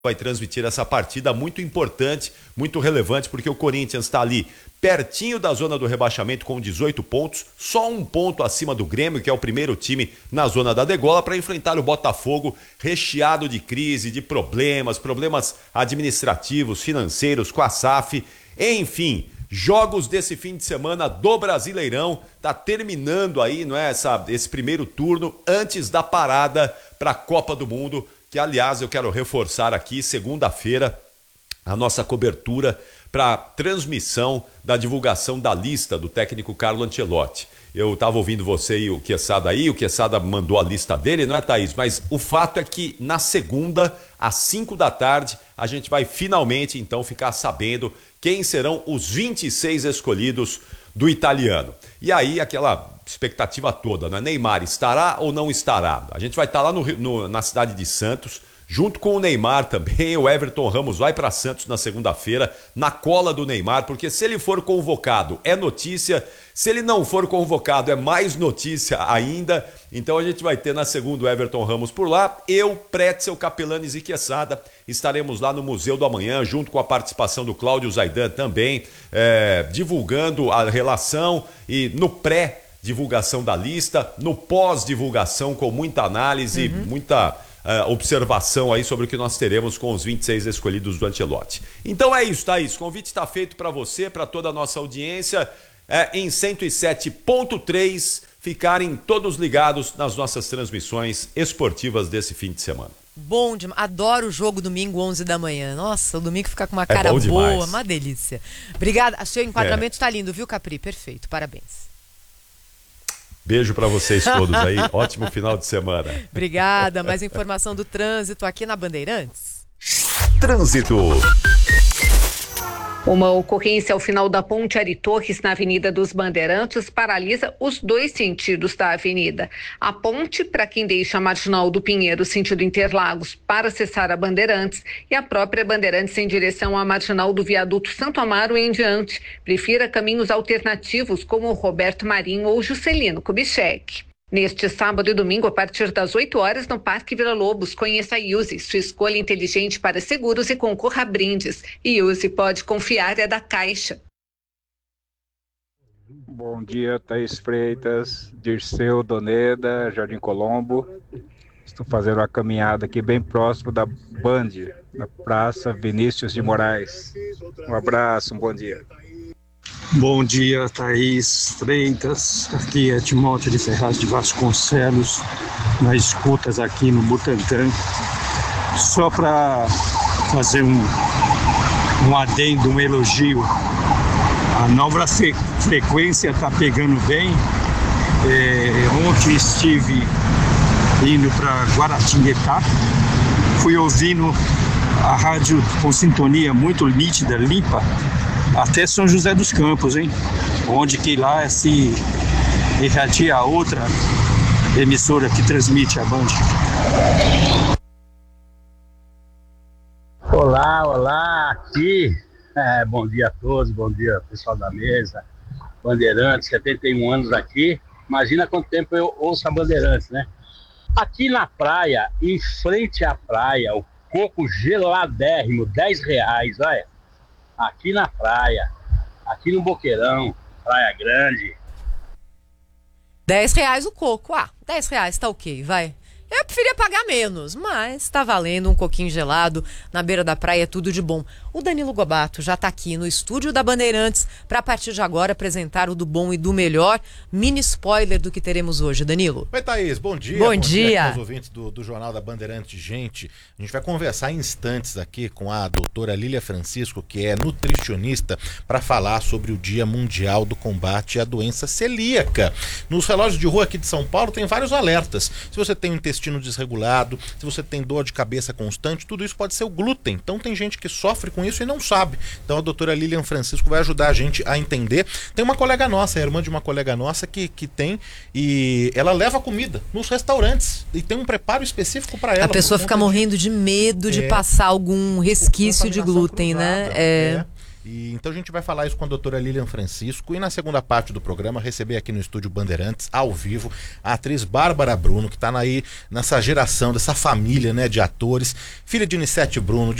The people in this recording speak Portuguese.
vai transmitir essa partida muito importante, muito relevante, porque o Corinthians está ali pertinho da zona do rebaixamento com 18 pontos, só um ponto acima do Grêmio, que é o primeiro time na zona da degola, para enfrentar o Botafogo recheado de crise, de problemas administrativos, financeiros, com a SAF, enfim. Jogos desse fim de semana do Brasileirão, tá terminando aí, não é, esse primeiro turno antes da parada para a Copa do Mundo, que aliás eu quero reforçar aqui, segunda-feira, a nossa cobertura para transmissão da divulgação da lista do técnico Carlo Ancelotti. Eu estava ouvindo você e o Quesada aí, o Quesada mandou a lista dele, não é, Thaís? Mas o fato é que na segunda, às 5 da tarde, a gente vai finalmente então ficar sabendo quem serão os 26 escolhidos do italiano. E aí aquela expectativa toda, né? Neymar estará ou não estará? A gente vai estar lá na cidade de Santos, junto com o Neymar também. O Everton Ramos vai para Santos na segunda-feira, na cola do Neymar, porque se ele for convocado é notícia, se ele não for convocado é mais notícia ainda. Então a gente vai ter na segunda o Everton Ramos por lá. Eu, Pretzel, Capelanes e Quesada estaremos lá no Museu do Amanhã, junto com a participação do Cláudio Zaidan também, divulgando a relação e no pré-divulgação da lista, no pós-divulgação com muita análise, muita observação aí sobre o que nós teremos com os 26 escolhidos do Ancelotti. Então é isso, Thaís. O convite está feito para você, para toda a nossa audiência, em 107.3, ficarem todos ligados nas nossas transmissões esportivas desse fim de semana. Bom demais. Adoro o jogo domingo, 11 da manhã. Nossa, o domingo fica com uma cara boa, demais. Uma delícia. Obrigada. Seu enquadramento está lindo, viu, Capri? Perfeito, parabéns. Beijo para vocês todos aí. Ótimo final de semana. Obrigada. Mais informação do trânsito aqui na Bandeirantes. Trânsito. Uma ocorrência ao final da Ponte Ari Torres, na Avenida dos Bandeirantes, paralisa os dois sentidos da avenida. A ponte, para quem deixa a Marginal do Pinheiro, sentido Interlagos, para acessar a Bandeirantes, e a própria Bandeirantes em direção à Marginal do Viaduto Santo Amaro em diante. Prefira caminhos alternativos, como o Roberto Marinho ou Juscelino Kubitschek. Neste sábado e domingo, a partir das 8 horas, no Parque Vila Lobos, conheça a Yuzi, sua escolha inteligente para seguros e concorra a brindes. Yuzi, pode confiar, é da Caixa. Bom dia, Thaís Freitas, Dirceu, Doneda, Jardim Colombo. Estou fazendo uma caminhada aqui bem próximo da Band, na Praça Vinícius de Moraes. Um abraço, um bom dia. Bom dia, Thaís Freitas. Aqui é Timóteo de Ferraz de Vasconcelos, nas escutas aqui no Butantã. Só para fazer um adendo, um elogio. A nova frequência está pegando bem. Ontem estive indo para Guaratinguetá. Fui ouvindo a rádio com sintonia muito nítida, limpa, até São José dos Campos, hein? Onde que lá se irradia a outra emissora que transmite a Band. Olá, aqui. Bom dia a todos, bom dia pessoal da mesa. Bandeirantes, 71 anos aqui. Imagina quanto tempo eu ouço a Bandeirantes, né? Aqui na praia, em frente à praia, o coco geladérrimo, R$10, olha. Aqui na praia, aqui no Boqueirão, Praia Grande. R$10 o coco. R$10 tá ok, vai. Eu preferia pagar menos, mas tá valendo um coquinho gelado na beira da praia, tudo de bom. O Danilo Gobato já tá aqui no estúdio da Bandeirantes para a partir de agora apresentar o do bom e do melhor. Mini spoiler do que teremos hoje, Danilo. Oi, Thaís, bom dia. Bom dia aos ouvintes do Jornal da Bandeirantes. Gente, a gente vai conversar em instantes aqui com a doutora Lília Francisco, que é nutricionista, para falar sobre o Dia Mundial do Combate à Doença Celíaca. Nos relógios de rua aqui de São Paulo tem vários alertas. Se você tem um intestino desregulado, se você tem dor de cabeça constante, tudo isso pode ser o glúten. Então tem gente que sofre com isso e não sabe. Então a doutora Lilian Francisco vai ajudar a gente a entender. Tem uma colega nossa, a irmã de uma colega nossa que tem, e ela leva comida nos restaurantes e tem um preparo específico para ela. A pessoa fica morrendo de medo de passar algum resquício de glúten, né? E então a gente vai falar isso com a doutora Lilian Francisco e na segunda parte do programa receber aqui no estúdio Bandeirantes, ao vivo, a atriz Bárbara Bruno, que está aí nessa geração, dessa família, né, de atores, filha de Nissete Bruno,